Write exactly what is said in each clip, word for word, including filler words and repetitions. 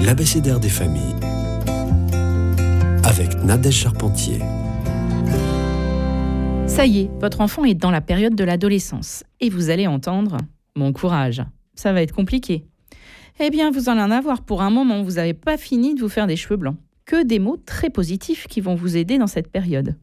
L'abécédaire des familles avec Nadège Charpentier. Ça y est, votre enfant est dans la période de l'adolescence et vous allez entendre « Bon courage, ça va être compliqué ». Eh bien, vous allez en avoir pour un moment, vous n'avez pas fini de vous faire des cheveux blancs. Que des mots très positifs qui vont vous aider dans cette période.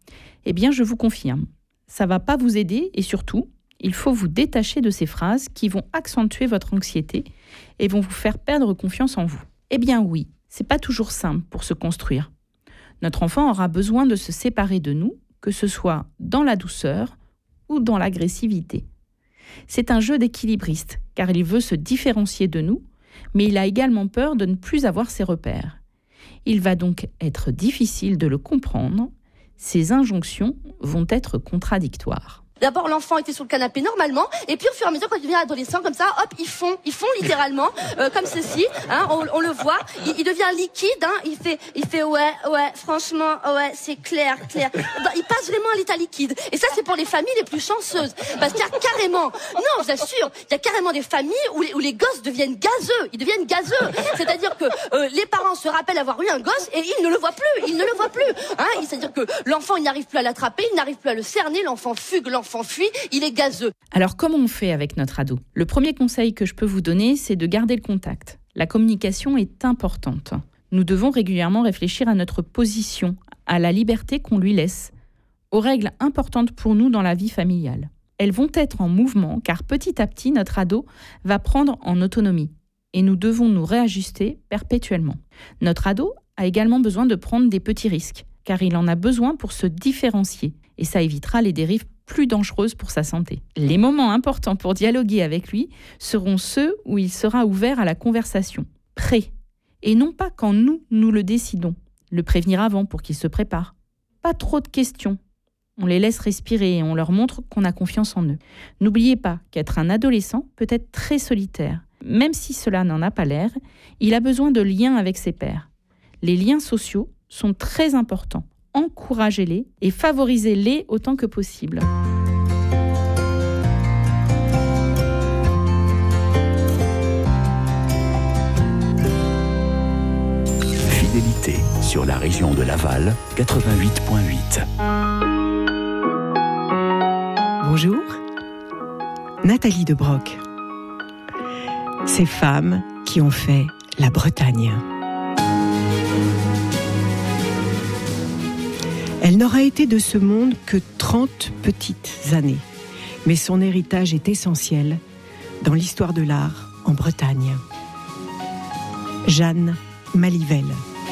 Eh bien, je vous confirme, ça ne va pas vous aider et surtout, il faut vous détacher de ces phrases qui vont accentuer votre anxiété et vont vous faire perdre confiance en vous. Eh bien oui, c'est pas toujours simple pour se construire. Notre enfant aura besoin de se séparer de nous, que ce soit dans la douceur ou dans l'agressivité. C'est un jeu d'équilibriste, car il veut se différencier de nous, mais il a également peur de ne plus avoir ses repères. Il va donc être difficile de le comprendre. Ses injonctions vont être contradictoires. D'abord, l'enfant était sur le canapé normalement, et puis au fur et à mesure, quand il devient adolescent, comme ça, hop, ils font, ils font littéralement, euh, comme ceci, hein, on, on le voit, il, il devient liquide, hein, il fait, il fait ouais, ouais, franchement, ouais, c'est clair, clair. Il passe vraiment à l'état liquide. Et ça, c'est pour les familles les plus chanceuses, parce qu'il y a carrément, non, je vous assure, il y a carrément des familles où les, où les gosses deviennent gazeux, ils deviennent gazeux. C'est-à-dire que euh, les parents se rappellent avoir eu un gosse et ils ne le voient plus, ils ne le voient plus, hein. C'est-à-dire que l'enfant, il n'arrive plus à l'attraper, il n'arrive plus à le cerner, l'enfant fugue, l'enfant fuit, il est gazeux. Alors comment on fait avec notre ado ? Le premier conseil que je peux vous donner, c'est de garder le contact. La communication est importante. Nous devons régulièrement réfléchir à notre position, à la liberté qu'on lui laisse, aux règles importantes pour nous dans la vie familiale. Elles vont être en mouvement car petit à petit, notre ado va prendre en autonomie et nous devons nous réajuster perpétuellement. Notre ado a également besoin de prendre des petits risques car il en a besoin pour se différencier et ça évitera les dérives plus dangereuses pour sa santé. Les moments importants pour dialoguer avec lui seront ceux où il sera ouvert à la conversation, prêt, et non pas quand nous, nous le décidons. Le prévenir avant pour qu'il se prépare. Pas trop de questions. On les laisse respirer et on leur montre qu'on a confiance en eux. N'oubliez pas qu'être un adolescent peut être très solitaire. Même si cela n'en a pas l'air, il a besoin de liens avec ses pairs. Les liens sociaux sont très importants. Encouragez-les et favorisez-les autant que possible. Fidélité sur la région de Laval, quatre-vingt-huit virgule huit. Bonjour, Nathalie de Broc. Ces femmes qui ont fait la Bretagne. Elle n'aura été de ce monde que trente petites années, mais son héritage est essentiel dans l'histoire de l'art en Bretagne. Jeanne Malivelle.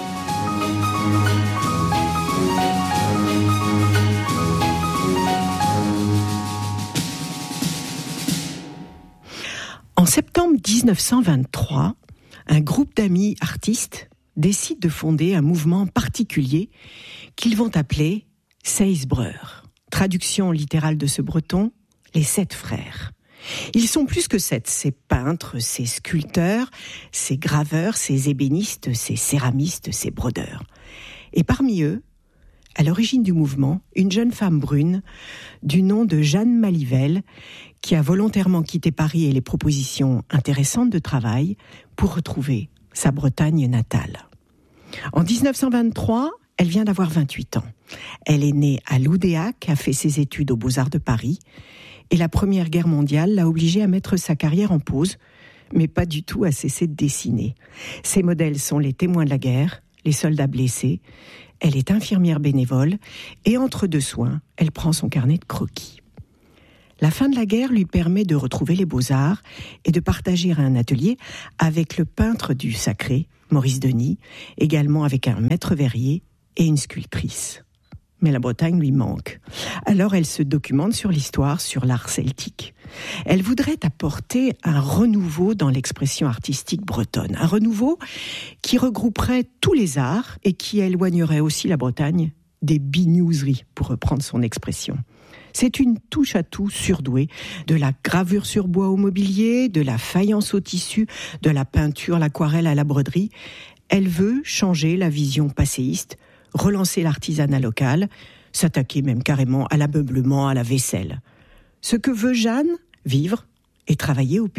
En septembre dix-neuf cent vingt-trois, un groupe d'amis artistes décide de fonder un mouvement particulier qu'ils vont appeler Seisbreur. Traduction littérale de ce breton, les sept frères. Ils sont plus que sept, ces peintres, ces sculpteurs, ces graveurs, ces ébénistes, ces céramistes, ces brodeurs. Et parmi eux, à l'origine du mouvement, une jeune femme brune du nom de Jeanne Malivelle, qui a volontairement quitté Paris et les propositions intéressantes de travail pour retrouver sa Bretagne natale. En dix-neuf cent vingt-trois, elle vient d'avoir vingt-huit ans. Elle est née à Loudéac, a fait ses études aux Beaux-Arts de Paris, et la Première Guerre mondiale l'a obligée à mettre sa carrière en pause, mais pas du tout à cesser de dessiner. Ses modèles sont les témoins de la guerre, les soldats blessés. Elle est infirmière bénévole, et entre deux soins, elle prend son carnet de croquis. La fin de la guerre lui permet de retrouver les Beaux-Arts et de partager un atelier avec le peintre du Sacré, Maurice Denis, également avec un maître verrier et une sculptrice. Mais la Bretagne lui manque. Alors elle se documente sur l'histoire, sur l'art celtique. Elle voudrait apporter un renouveau dans l'expression artistique bretonne. Un renouveau qui regrouperait tous les arts et qui éloignerait aussi la Bretagne des binouseries, pour reprendre son expression. C'est une touche-à-tout surdouée, de la gravure sur bois au mobilier, de la faïence au tissu, de la peinture, l'aquarelle à la broderie. Elle veut changer la vision passéiste, relancer l'artisanat local, s'attaquer même carrément à l'ameublement, à la vaisselle. Ce que veut Jeanne, vivre et travailler au pays.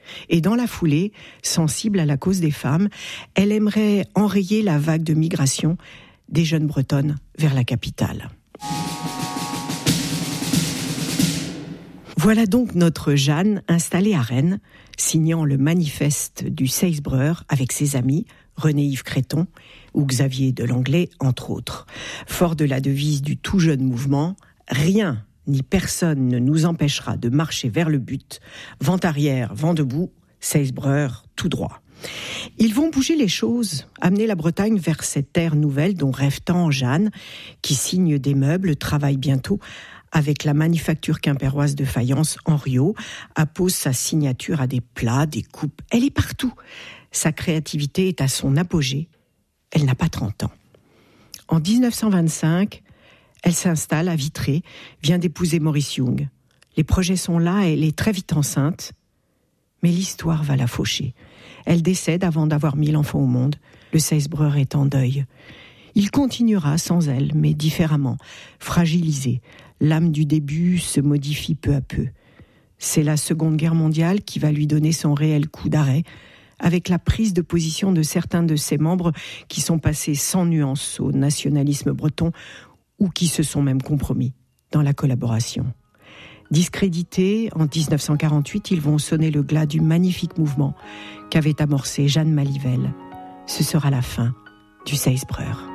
Et dans la foulée, sensible à la cause des femmes, elle aimerait enrayer la vague de migration des jeunes Bretonnes vers la capitale. Voilà donc notre Jeanne installée à Rennes, signant le manifeste du Seisbreur avec ses amis, René-Yves Créton ou Xavier Delanglais, entre autres. Fort de la devise du tout jeune mouvement, rien ni personne ne nous empêchera de marcher vers le but, vent arrière, vent debout, Seisbreur tout droit. Ils vont bouger les choses, amener la Bretagne vers cette terre nouvelle dont rêve tant Jeanne, qui signe des meubles, travaille bientôt avec la manufacture quimpéroise de faïence Henriot, appose sa signature à des plats, des coupes. Elle est partout. Sa créativité est à son apogée. Elle n'a pas trente ans. En dix-neuf cent vingt-cinq, elle s'installe à Vitré, vient d'épouser Maurice Young. Les projets sont là, elle est très vite enceinte. Mais l'histoire va la faucher. Elle décède avant d'avoir mis l'enfant au monde. Le Seisbreur est en deuil. Il continuera sans elle, mais différemment, fragilisé. L'âme du début se modifie peu à peu. C'est la Seconde Guerre mondiale qui va lui donner son réel coup d'arrêt, avec la prise de position de certains de ses membres qui sont passés sans nuance au nationalisme breton ou qui se sont même compromis dans la collaboration. Discrédités, en dix-neuf cent quarante-huit, ils vont sonner le glas du magnifique mouvement qu'avait amorcé Jeanne Malivelle. Ce sera la fin du Seisbreur.